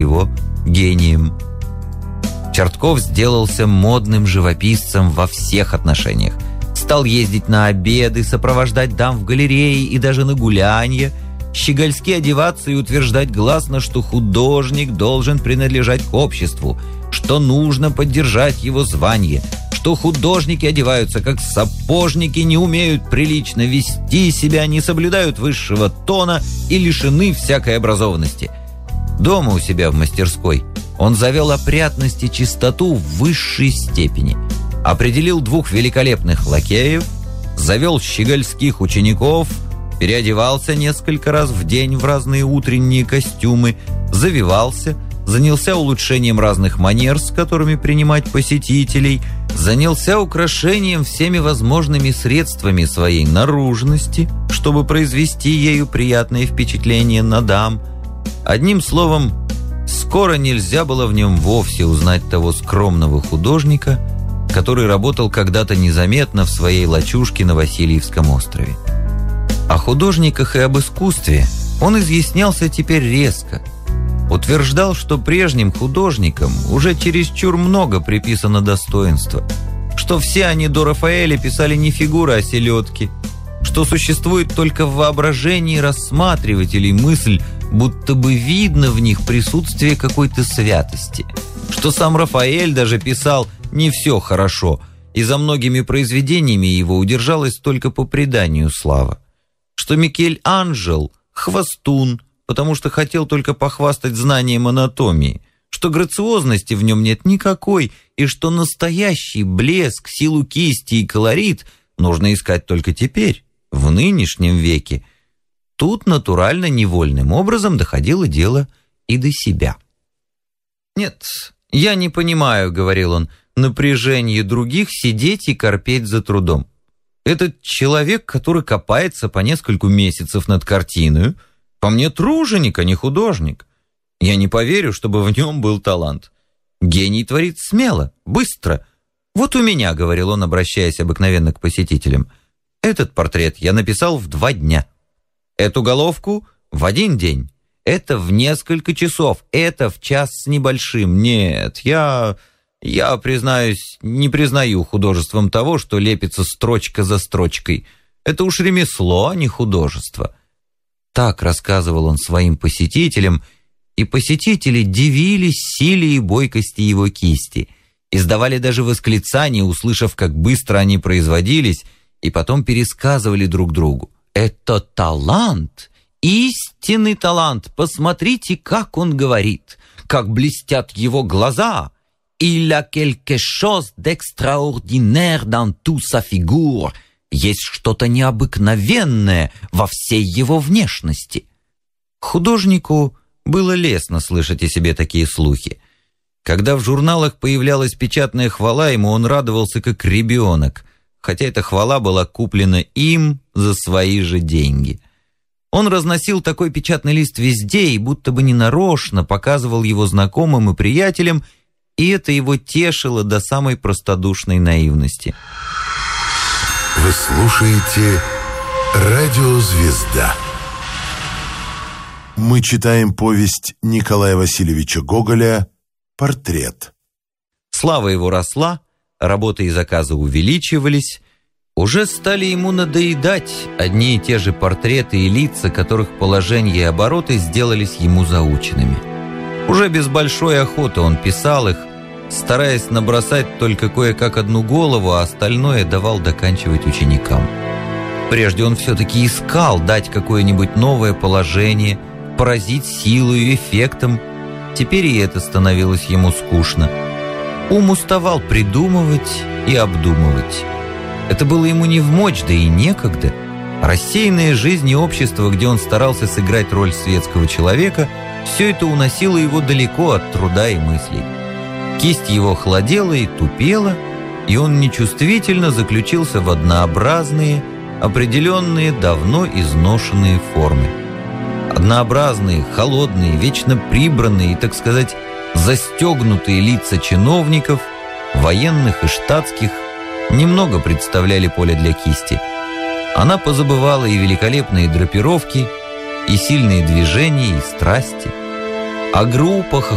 его гением. Чертков сделался модным живописцем во всех отношениях. Стал ездить на обеды, сопровождать дам в галерее и даже на гулянья, щегольски одеваться и утверждать гласно, что художник должен принадлежать к обществу, что нужно поддержать его звание, что художники одеваются как сапожники, не умеют прилично вести себя, не соблюдают высшего тона и лишены всякой образованности. Дома у себя в мастерской он завел опрятность и чистоту в высшей степени, определил 2 великолепных лакеев, завел щегольских учеников, переодевался несколько раз в день в разные утренние костюмы, завивался, занялся улучшением разных манер, с которыми принимать посетителей, занялся украшением всеми возможными средствами своей наружности, чтобы произвести ею приятное впечатление на дам. Одним словом, скоро нельзя было в нем вовсе узнать того скромного художника, который работал когда-то незаметно в своей лачужке на Васильевском острове. О художниках и об искусстве он изъяснялся теперь резко. Утверждал, что прежним художникам уже чересчур много приписано достоинства, что все они до Рафаэля писали не фигуры, а селедки, что существует только в воображении рассматривателей мысль, будто бы видно в них присутствие какой-то святости, что сам Рафаэль даже писал не все хорошо, и за многими произведениями его удержалась только по преданию слава, что Микеланджело – хвостун, потому что хотел только похвастать знанием анатомии, что грациозности в нем нет никакой, и что настоящий блеск, силу кисти и колорит нужно искать только теперь, в нынешнем веке. Тут натурально невольным образом доходило дело и до себя. «Нет, я не понимаю, — говорил он, — напряжение других сидеть и корпеть за трудом. Этот человек, который копается по нескольку месяцев над картиной, по мне труженик, а не художник. Я не поверю, чтобы в нем был талант. Гений творит смело, быстро. Вот у меня, — говорил он, обращаясь обыкновенно к посетителям, — этот портрет я написал в 2 дня. Эту головку в 1 день. Это в несколько часов. Это в час с небольшим. Нет, я, признаюсь, не признаю художеством того, что лепится строчка за строчкой. Это уж ремесло, а не художество». Так рассказывал он своим посетителям, и посетители дивились силе и бойкости его кисти, издавали даже восклицания, услышав, как быстро они производились, и потом пересказывали друг другу. «Это талант, истинный талант, посмотрите, как он говорит, как блестят его глаза. Il a quelque chose d'extraordinaire dans toute sa figure». Есть что-то необыкновенное во всей его внешности. Художнику было лестно слышать о себе такие слухи. Когда в журналах появлялась печатная хвала ему, он радовался как ребенок, хотя эта хвала была куплена им за свои же деньги. Он разносил такой печатный лист везде и будто бы ненарочно показывал его знакомым и приятелям, и это его тешило до самой простодушной наивности. Вы слушаете «Радио Звезда». Мы читаем повесть Николая Васильевича Гоголя «Портрет». Слава его росла, работы и заказы увеличивались. Уже стали ему надоедать одни и те же портреты и лица, которых положение и обороты сделались ему заученными. Уже без большой охоты он писал их, стараясь набросать только кое-как одну голову, а остальное давал доканчивать ученикам. Прежде он все-таки искал дать какое-нибудь новое положение, поразить силой и эффектом. Теперь и это становилось ему скучно. Ум уставал придумывать и обдумывать. Это было ему невмочь, да и некогда. Рассеянная жизнь и общество, где он старался сыграть роль светского человека, все это уносило его далеко от труда и мыслей. Кисть его холодела и тупела, и он нечувствительно заключился в однообразные, определенные, давно изношенные формы. Однообразные, холодные, вечно прибранные и, так сказать, застегнутые лица чиновников, военных и штатских, немного представляли поле для кисти. Она позабывала и великолепные драпировки, и сильные движения, и страсти. О группах,